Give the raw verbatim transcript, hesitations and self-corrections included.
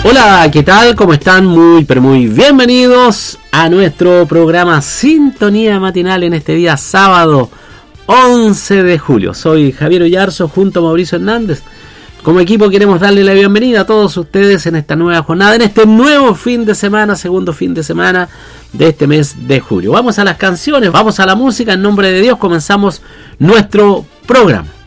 Hola, ¿qué tal? ¿Cómo están? Muy, pero muy bienvenidos a nuestro programa Sintonía Matinal en este día sábado once de julio. Soy Javier Ollarzo junto a Mauricio Hernández. Como equipo queremos darle la bienvenida a todos ustedes en esta nueva jornada, en este nuevo fin de semana, segundo fin de semana de este mes de julio. Vamos a las canciones, vamos a la música. En nombre de Dios comenzamos nuestro programa.